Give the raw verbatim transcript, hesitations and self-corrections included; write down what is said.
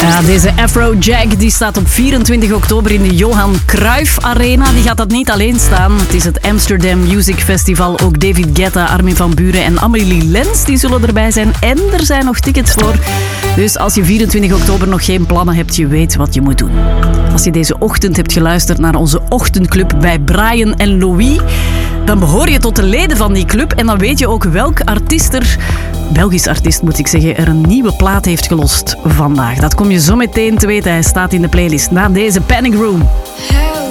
Ja, deze Afrojack die staat op vierentwintig oktober in de Johan Cruijff Arena. Die gaat dat niet alleen staan. Het is het Amsterdam Music Festival. Ook David Guetta, Armin van Buuren en Amélie Lens die zullen erbij zijn. En er zijn nog tickets voor. Dus als je vierentwintig oktober nog geen plannen hebt, je weet wat je moet doen. Als je deze ochtend hebt geluisterd naar onze ochtendclub bij Brian en Louis, dan behoor je tot de leden van die club en dan weet je ook welk artiest er, Belgisch artiest moet ik zeggen, er een nieuwe plaat heeft gelost vandaag. Dat kom je zo meteen te weten. Hij staat in de playlist na deze Panic Room.